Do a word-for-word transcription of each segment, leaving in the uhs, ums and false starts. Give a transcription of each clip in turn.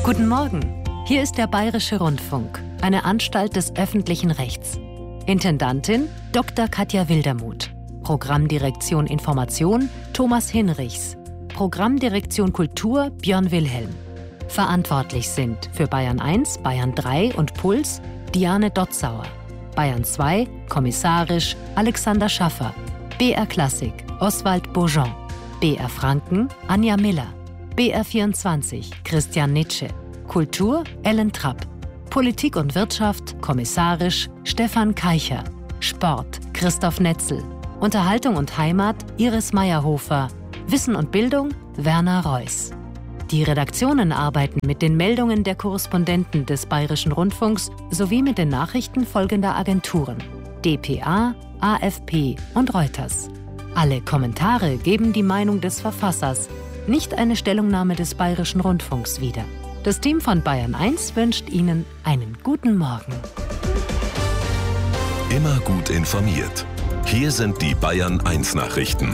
Guten Morgen. Hier ist der Bayerische Rundfunk, eine Anstalt des öffentlichen Rechts. Intendantin Doktor Katja Wildermuth. Programmdirektion Information Thomas Hinrichs. Programmdirektion Kultur Björn Wilhelm. Verantwortlich sind für Bayern eins, Bayern drei und Puls Diane Dotzauer. Bayern zwei, kommissarisch Alexander Schaffer. B R Klassik Oswald Beaujean. B R Franken Anja Miller. B R vierundzwanzig Christian Nitsche. Kultur Ellen Trapp. Politik und Wirtschaft kommissarisch Stefan Keicher. Sport Christoph Netzel. Unterhaltung und Heimat Iris Meyerhofer. Wissen und Bildung Werner Reuss. Die Redaktionen arbeiten mit den Meldungen der Korrespondenten des Bayerischen Rundfunks sowie mit den Nachrichten folgender Agenturen: D P A, A F P und Reuters. Alle Kommentare geben die Meinung des Verfassers, nicht eine Stellungnahme des Bayerischen Rundfunks wider. Das Team von Bayern eins wünscht Ihnen einen guten Morgen. Immer gut informiert. Hier sind die Bayern eins Nachrichten.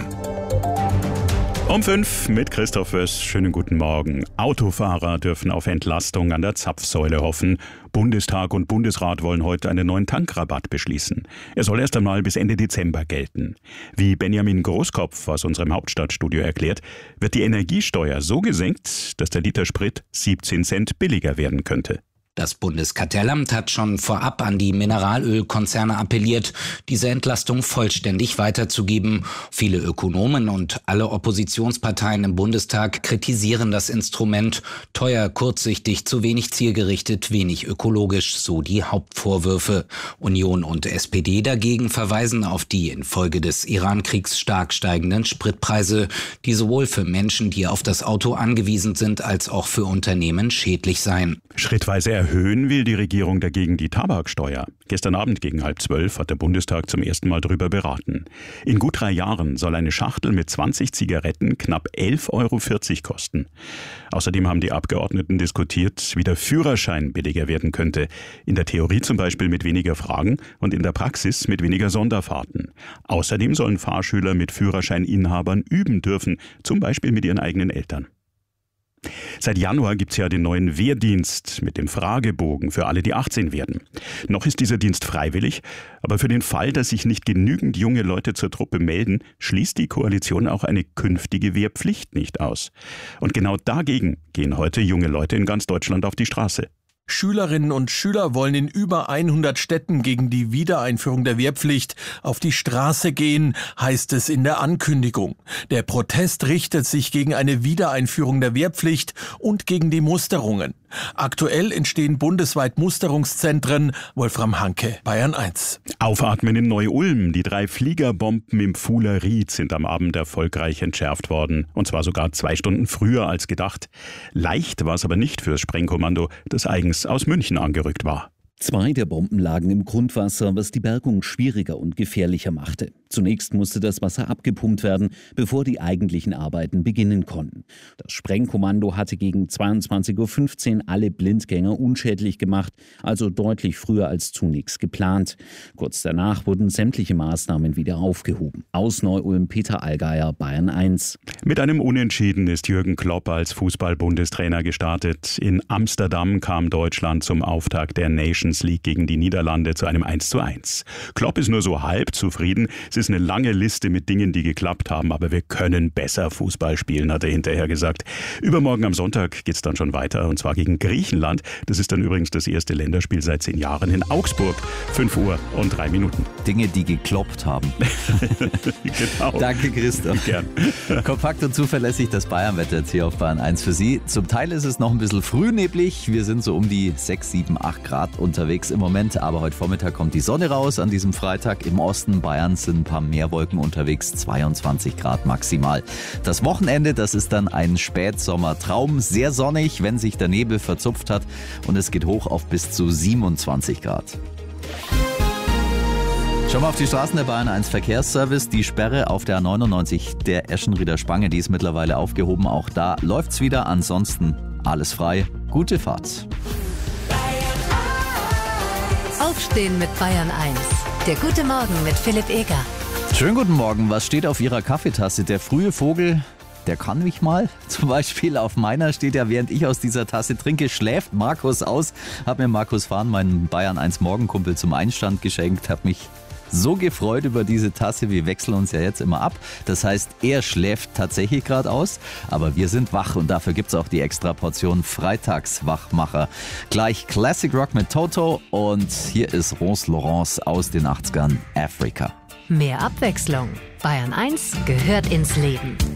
Um fünf mit Christoph Wöss. Schönen guten Morgen. Autofahrer dürfen auf Entlastung an der Zapfsäule hoffen. Bundestag und Bundesrat wollen heute einen neuen Tankrabatt beschließen. Er soll erst einmal bis Ende Dezember gelten. Wie Benjamin Großkopf aus unserem Hauptstadtstudio erklärt, wird die Energiesteuer so gesenkt, dass der Liter Sprit siebzehn Cent billiger werden könnte. Das Bundeskartellamt hat schon vorab an die Mineralölkonzerne appelliert, diese Entlastung vollständig weiterzugeben. Viele Ökonomen und alle Oppositionsparteien im Bundestag kritisieren das Instrument. Teuer, kurzsichtig, zu wenig zielgerichtet, wenig ökologisch, so die Hauptvorwürfe. Union und S P D dagegen verweisen auf die infolge des Iran-Kriegs stark steigenden Spritpreise, die sowohl für Menschen, die auf das Auto angewiesen sind, als auch für Unternehmen schädlich seien. Schrittweise erhöhen will die Regierung dagegen die Tabaksteuer. Gestern Abend gegen halb zwölf hat der Bundestag zum ersten Mal darüber beraten. In gut drei Jahren soll eine Schachtel mit zwanzig Zigaretten knapp elf Euro vierzig kosten. Außerdem haben die Abgeordneten diskutiert, wie der Führerschein billiger werden könnte. In der Theorie zum Beispiel mit weniger Fragen und in der Praxis mit weniger Sonderfahrten. Außerdem sollen Fahrschüler mit Führerscheininhabern üben dürfen, zum Beispiel mit ihren eigenen Eltern. Seit Januar gibt es ja den neuen Wehrdienst mit dem Fragebogen für alle, die achtzehn werden. Noch ist dieser Dienst freiwillig, aber für den Fall, dass sich nicht genügend junge Leute zur Truppe melden, schließt die Koalition auch eine künftige Wehrpflicht nicht aus. Und genau dagegen gehen heute junge Leute in ganz Deutschland auf die Straße. Schülerinnen und Schüler wollen in über hundert Städten gegen die Wiedereinführung der Wehrpflicht auf die Straße gehen, heißt es in der Ankündigung. Der Protest richtet sich gegen eine Wiedereinführung der Wehrpflicht und gegen die Musterungen. Aktuell entstehen bundesweit Musterungszentren. Wolfram Hanke, Bayern eins. Aufatmen in Neu-Ulm. Die drei Fliegerbomben im Pfuhler Ried sind am Abend erfolgreich entschärft worden. Und zwar sogar zwei Stunden früher als gedacht. Leicht war es aber nicht fürs Sprengkommando, das eigens aus München angerückt war. Zwei der Bomben lagen im Grundwasser, was die Bergung schwieriger und gefährlicher machte. Zunächst musste das Wasser abgepumpt werden, bevor die eigentlichen Arbeiten beginnen konnten. Das Sprengkommando hatte gegen zweiundzwanzig Uhr fünfzehn alle Blindgänger unschädlich gemacht, also deutlich früher als zunächst geplant. Kurz danach wurden sämtliche Maßnahmen wieder aufgehoben. Aus Neu-Ulm Peter Allgeier, Bayern eins. Mit einem Unentschieden ist Jürgen Klopp als Fußball-Bundestrainer gestartet. In Amsterdam kam Deutschland zum Auftakt der Nations League gegen die Niederlande zu einem eins zu eins. Klopp ist nur so halb zufrieden. Es ist eine lange Liste mit Dingen, die geklappt haben, aber wir können besser Fußball spielen, hat er hinterher gesagt. Übermorgen am Sonntag geht es dann schon weiter, und zwar gegen Griechenland. Das ist dann übrigens das erste Länderspiel seit zehn Jahren in Augsburg. fünf Uhr und drei Minuten. Dinge, die gekloppt haben. Genau. Danke, Christoph. Gern. Kompakt und zuverlässig das Bayernwetter jetzt hier auf Bayern eins für Sie. Zum Teil ist es noch ein bisschen früh neblig. Wir sind so um die sechs, sieben, acht Grad unterwegs im Moment. Aber heute Vormittag kommt die Sonne raus an diesem Freitag. Im Osten Bayerns sind ein paar mehr Wolken unterwegs. zweiundzwanzig Grad maximal. Das Wochenende, das ist dann ein Spätsommertraum. Sehr sonnig, wenn sich der Nebel verzupft hat. Und es geht hoch auf bis zu siebenundzwanzig Grad. Schauen wir auf die Straßen der Bayern eins Verkehrsservice. Die Sperre auf der A neunundneunzig der Eschenrieder Spange, die ist mittlerweile aufgehoben. Auch da läuft's wieder. Ansonsten alles frei. Gute Fahrt. Aufstehen mit Bayern eins. Der gute Morgen mit Philipp Eger. Schönen guten Morgen. Was steht auf Ihrer Kaffeetasse? Der frühe Vogel, der kann mich mal. Zum Beispiel auf meiner steht ja, während ich aus dieser Tasse trinke, schläft Markus aus. Hab mir Markus Fahn, meinen Bayern eins Morgenkumpel, zum Einstand geschenkt. Hab mich so gefreut über diese Tasse. Wir wechseln uns ja jetzt immer ab. Das heißt, er schläft tatsächlich gerade aus, aber wir sind wach und dafür gibt's auch die extra Portion Freitagswachmacher. Gleich Classic Rock mit Toto und hier ist Rose Laurence aus den achtzigern, Africa. Mehr Abwechslung. Bayern eins gehört ins Leben.